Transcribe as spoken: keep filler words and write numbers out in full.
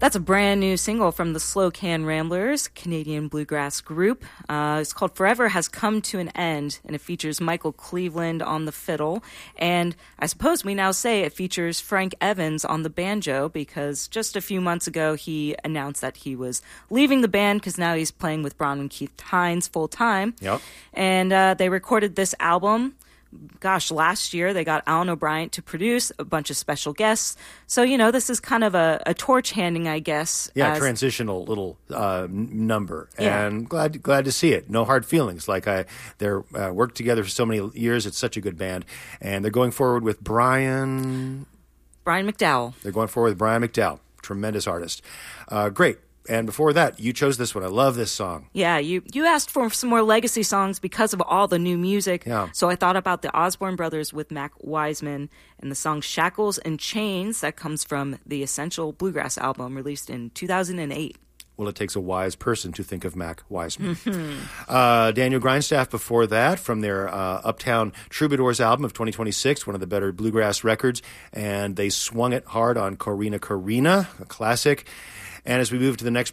That's a brand new single from the Slow Can Ramblers, Canadian bluegrass group. Uh, it's called Forever Has Come to an End, and it features Michael Cleveland on the fiddle. And I suppose we now say it features Frank Evans on the banjo, because just a few months ago he announced that he was leaving the band because now he's playing with Bronwyn Keith Hines full time. Yep. And uh, they recorded this album. Gosh, last year they got Alan O'Brien to produce, a bunch of special guests. So, you know, this is kind of a, a torch handing, I guess. Yeah, as... transitional little uh, number. Yeah. And glad glad to see it. No hard feelings. Like I, they're uh, worked together for so many years. It's such a good band. And they're going forward with Brian... Brian McDowell. They're going forward with Brian McDowell. Tremendous artist. Uh, great. And before that, you chose this one. I love this song. Yeah, you, you asked for some more legacy songs because of all the new music. Yeah. So I thought about the Osborne Brothers with Mac Wiseman and the song Shackles and Chains that comes from the Essential Bluegrass album released in two thousand eight. Well, it takes a wise person to think of Mac Wiseman. Mm-hmm. Uh, Daniel Grindstaff before that from their uh, Uptown Troubadours album of twenty twenty-six, one of the better bluegrass records. And they swung it hard on Corina Corina, a classic. And as we move to the next